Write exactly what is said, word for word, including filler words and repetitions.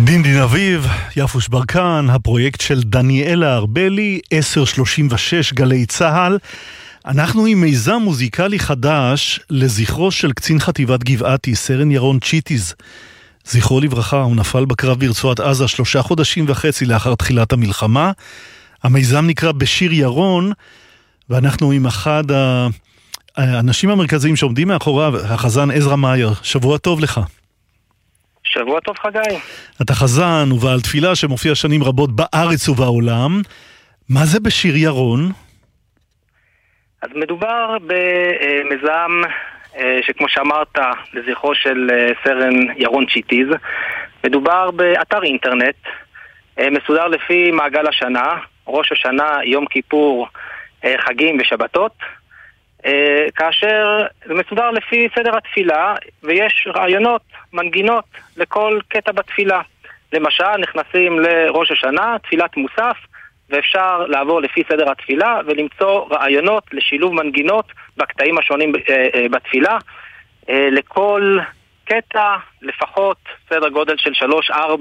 דין דין אביב, יפוש ברקן, הפרויקט של דניאלה ארבלי, עשר שלושים ושש גלי צהל. אנחנו עם מיזם מוזיקלי חדש לזכרו של קצין חטיבת גבעתי, סרן ירון צ'יטיז. זכרו לברכה, הוא נפל בקרב ברצועת עזה שלושה חודשים וחצי לאחר תחילת המלחמה. המיזם נקרא בשיר ירון, ואנחנו עם אחד האנשים המרכזיים שעומדים מאחוריו, החזן עזרא מאייר. שבוע טוב לך. שבוע טוב חגי. אתה חזן ובעל תפילה שמופיע שנים רבות בארץ ובעולם. מה זה בשיר ירון? אז מדובר במיזם שכמו שאמרת לזכרו של סרן ירון צ'יטיז. מדובר באתר אינטרנט מסודר לפי מעגל השנה, ראש השנה, יום כיפור, חגים ושבתות, כאשר זה מסודר לפי סדר התפילה, ויש רעיונות, מנגינות לכל קטע בתפילה. למשל, נכנסים לראש השנה, תפילת מוסף, ואפשר לעבור לפי סדר התפילה ולמצוא רעיונות לשילוב מנגינות בקטעים השונים בתפילה. לכל קטע לפחות סדר גודל של שלוש ארבע